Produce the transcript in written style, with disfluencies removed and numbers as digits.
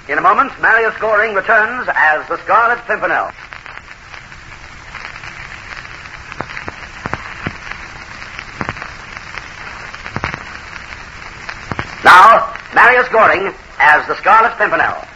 In a moment, Marius Goring returns as the Scarlet Pimpernel. Now, Marius Goring as the Scarlet Pimpernel.